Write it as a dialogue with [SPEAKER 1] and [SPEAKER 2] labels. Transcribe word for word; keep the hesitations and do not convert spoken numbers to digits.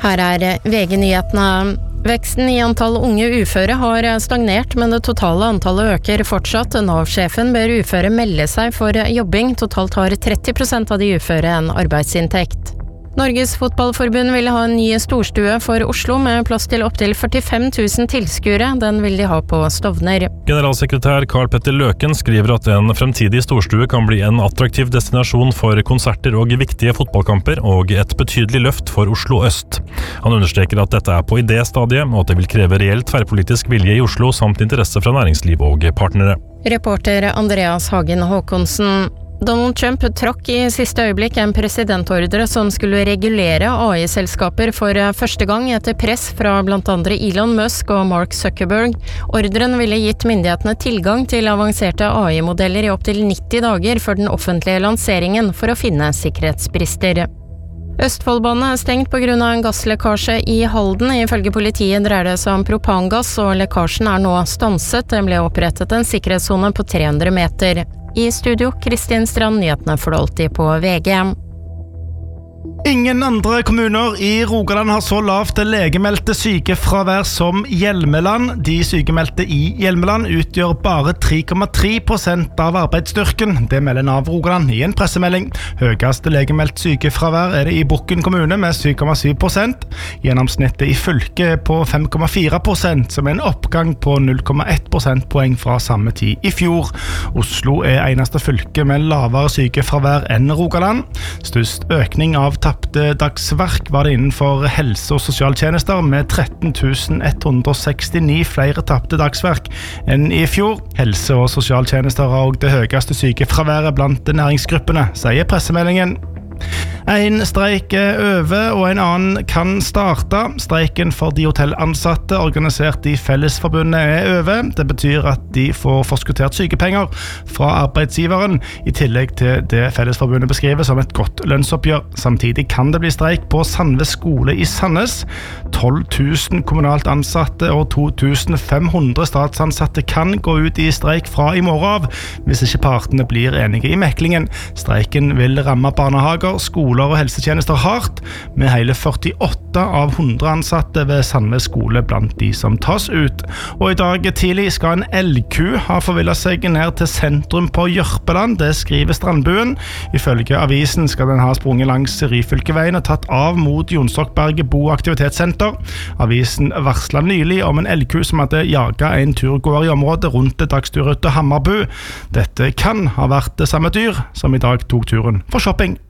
[SPEAKER 1] Her er V G-nyhetene. Veksten i antall unge uføre har stagnert, men det totale antallet øker fortsatt. Nav-sjefen ber uføre melde seg for jobbing. Totalt har tretti prosent av de uføre en arbeidsinntekt. Norges fotballforbund ville ha en ny storstue for Oslo med plass til opptil førtifem tusen tilskuere. Den vil de ha på Stovner.
[SPEAKER 2] Generalsekretær Karl Petter Løken skriver at en fremtidig storstue kan bli en attraktiv destinasjon for konserter og viktige fotballkamper, og et betydelig løft for Oslo Øst. Han understreker at dette er på idéstadiet, og at det vil kreve reell tverrpolitisk vilje i Oslo, samt interesse fra næringsliv og partnere.
[SPEAKER 1] Reporter Andreas Hagen Håkonsen. Donald Trump trakk i siste øyeblikk en presidentordre som skulle regulere A I-selskaper for første gang etter press fra blant andre Elon Musk og Mark Zuckerberg. Ordren ville gitt myndighetene tilgang til avanserte A I-modeller i opptil nitti dager før den offentlige lanseringen for å finne sikkerhetsbrister. Østfoldbanen er stengt på grunn av en gasslekkasje i Halden. Ifølge politiet dreier det seg om propangass, og lekkasjen er nå stanset. Det ble opprettet en sikkerhetszone på tre hundre meter. I studio, Kristin Strand, nyhetene for alltid på V G.
[SPEAKER 3] Ingen andre kommuner i Rogaland har så lavt legemeldte sykefravær som Hjelmeland. De sykemeldte i Hjelmeland utgjør bare tre komma tre prosent av arbeidsstyrken. Det melder Nav Rogaland i en pressemelding. Høyest legemeldt sykefravær er det i Bukken kommune med syv komma syv prosent. Gjennomsnittet i fylket på fem komma fire prosent, som er en oppgang på null komma ett prosentpoeng fra samme tid i fjor. Oslo er eneste fylke med lavere sykefravær enn Rogaland. Størst økning av tapte dagsverk var det innenfor helse- og sosialtjenester med tretten tusen ett hundre og sekstini flere tapte dagsverk enn i fjor. Helse- og sosialtjenester har også det høyeste sykefraværet blant næringsgruppene, sier pressemeldingen. En streik er over, og en annen kan starte. Streiken for de hotellansatte organisert i Fellesforbundet er over. Det betyr at de får forskuttert sykepenger fra arbeidsgiveren, i tillegg til det Fellesforbundet beskriver som et godt lønnsoppgjør. Samtidig kan det bli streik på Sandve skole i Sandnes. tolv tusen kommunalt ansatte og to tusen fem hundre statsansatte kan gå ut i streik fra i morgen av, hvis ikke partene blir enige i meklingen. Streiken vil ramme barnehager, skoler og helsetjenester hardt, med hele førtiåtte av hundre ansatte ved Sandve skole blant de som tas ut. Og i dag tidlig skal en elgku ha forvillet seg ned til sentrum på Jørpeland, det skriver Strandbuen. Ifølge avisen skal den ha sprunget langs Ryfylkeveien og tatt av mot Jonsokberget bo- og aktivitetssenter. Avisen varslet nylig om en elgku som hadde jaget en turgåer i området rundt dagsturruta Hammarbu. Dette kan ha vært det samme dyr som i dag tok turen for shopping.